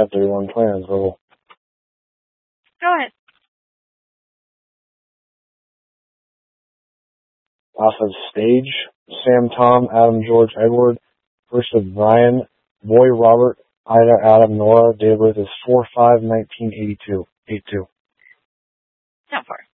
1031 plans. Go ahead. Off of Stage, Sam, Tom, Adam, George, Edward. First of Brian, Boy, Robert, Ida, Adam, Nora. Date of birth is 4/5/1982. 82. Count 4.